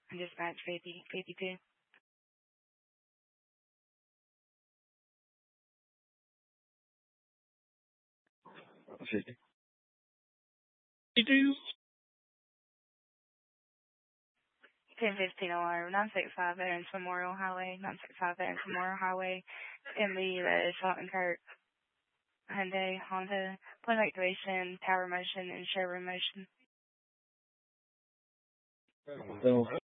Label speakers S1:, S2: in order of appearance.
S1: Dispatch 5052.
S2: 50.
S1: 1015 alarm, 965 Veterans Memorial Highway, 965 Veterans Memorial Highway, in the Charlton Kirk Hyundai, Honda, plane activation, tower motion, and showroom motion.
S2: So